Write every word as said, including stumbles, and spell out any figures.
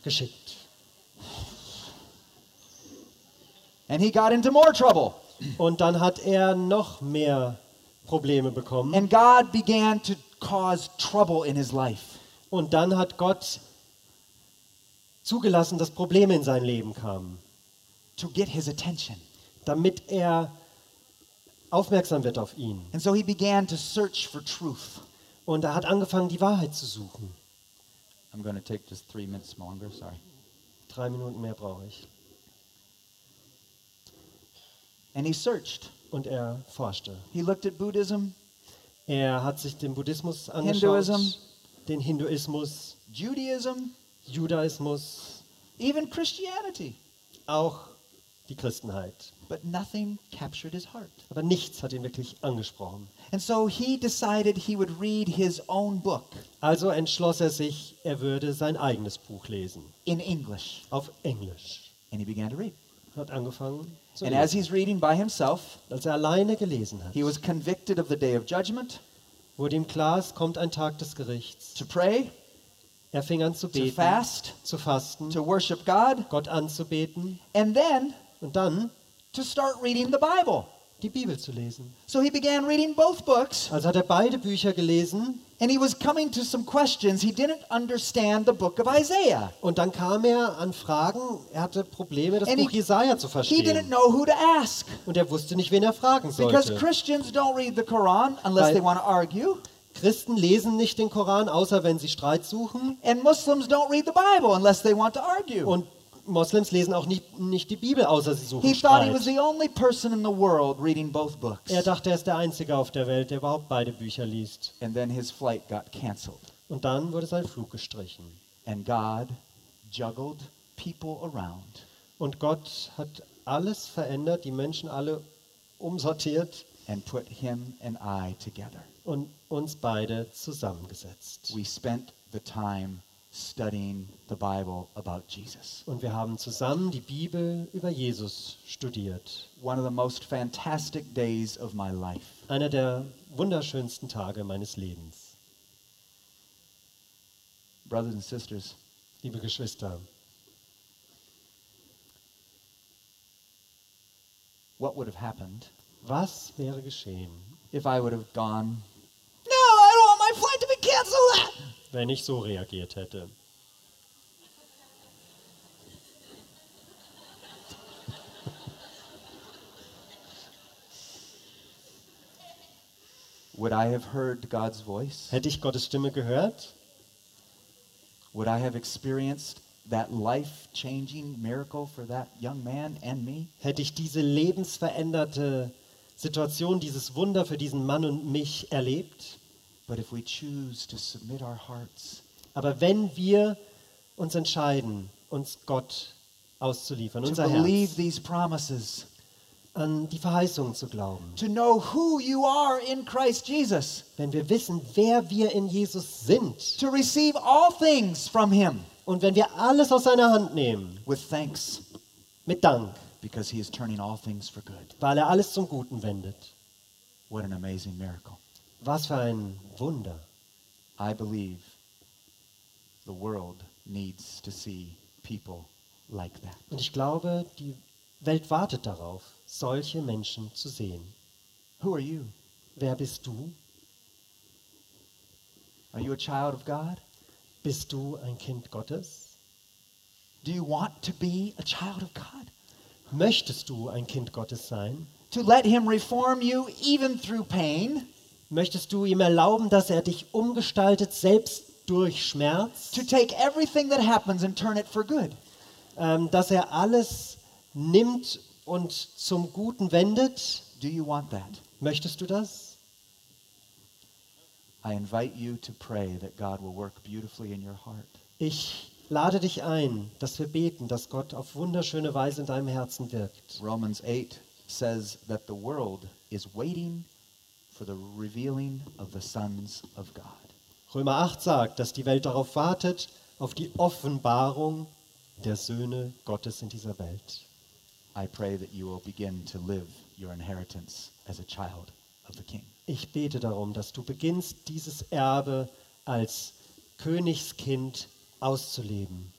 geschickt. And he got into more trouble. Und dann hat er noch mehr Probleme bekommen. And God began to cause trouble in his life. Und dann hat Gott zugelassen, dass Probleme in sein Leben kamen, To get his attention. damit er aufmerksam wird auf ihn. And so he began to search for truth. Und er hat angefangen, die Wahrheit zu suchen. I'm going to take just three minutes longer, sorry. Drei Minuten mehr brauche ich. And he searched. Und er forschte. He looked at Buddhism, Er hat sich den Buddhismus angeschaut, Hinduism, den Hinduismus, Judaism, Judaismus, even Christianity. auch die Christenheit. But nothing captured his heart. Aber nichts hat ihn wirklich angesprochen. And so he decided he would read his own book Also entschloss er sich, er würde sein eigenes Buch lesen. in English. Auf Englisch. And he began to read. Hat angefangen zu And as lesen. he's reading by himself, Als er alleine gelesen hat, he was convicted of the day of judgment, wurde ihm klar, es kommt ein Tag des Gerichts. to pray, Er fing an zu to beten, fast, zu fasten, to worship God, Gott anzubeten and then und dann to start reading the Bible. die Bibel zu lesen. So he began reading both books, Also hat er beide Bücher gelesen and he was coming to some questions. He didn't understand the book of Isaiah. und dann kam er an Fragen, er hatte Probleme, das And Buch he- Jesaja zu He didn't verstehen. know who to ask Und er wusste nicht, wen er fragen because sollte. Christians don't read the Quran unless Weil- they want to argue, Christen lesen nicht den Koran, außer wenn sie Streit suchen. and Muslims don't read the Bible unless they want to argue. Und Moslems lesen auch nicht, nicht die Bibel, außer sie suchen He thought he was Streit. the only person in the world reading both books. Er dachte, er ist der Einzige auf der Welt, der überhaupt beide Bücher liest. And then his flight got canceled. Und dann wurde sein Flug gestrichen. And God juggled people around Und Gott hat alles verändert, die Menschen alle umsortiert and put him and I together. und uns beide zusammengesetzt. We spent the time studying the Bible about Jesus. Und wir haben zusammen die Bibel über Jesus studiert. One of the most fantastic days of my life. Einer der wunderschönsten Tage meines Lebens. Brothers and sisters, Liebe Geschwister, what would have happened was wäre geschehen, if I would have gone, no, I don't want my flight to be canceled? wenn ich so reagiert hätte? Would I have heard God's voice? Hätte ich Gottes Stimme gehört? Would I have experienced that life-changing miracle for that young man and me? Hätte ich diese lebensveränderte Situation, dieses Wunder für diesen Mann und mich erlebt? But if we choose to submit our hearts Aber wenn wir uns entscheiden, uns Gott auszuliefern, to unser believe Herz, these promises, an die Verheißungen zu glauben, to know who you are in Christ Jesus, wenn wir wissen, wer wir in Jesus sind to receive all things from him und wenn wir alles aus seiner Hand nehmen, with thanks, mit Dank, because he is turning all things for good. weil er alles zum Guten wendet. What an amazing miracle. Was für ein Wunder. I believe the world needs to see people like that. Und ich glaube, die Welt wartet darauf, solche Menschen zu sehen. Who are you? Wer bist du? Are you a child of God? Bist du ein Kind Gottes? Do you want to be a child of God? Möchtest du ein Kind Gottes sein? To let him reform you even through pain? Möchtest du ihm erlauben, dass er dich umgestaltet, selbst durch Schmerz? To take everything that happens and turn it for good? Ähm, dass er alles nimmt und zum Guten wendet? Do you want that? Möchtest du das? I invite you to pray that God will work beautifully in your heart. Ich lade dich ein, dass wir beten, dass Gott auf wunderschöne Weise in deinem Herzen wirkt. Romans eight says that the world is waiting for the revealing of the sons of God. Römer acht sagt, dass die Welt darauf wartet, auf die Offenbarung der Söhne Gottes in dieser Welt. I pray that you will begin to live your inheritance as a child of the King. Ich bete darum, dass du beginnst, dieses Erbe als Königskind auszuleben.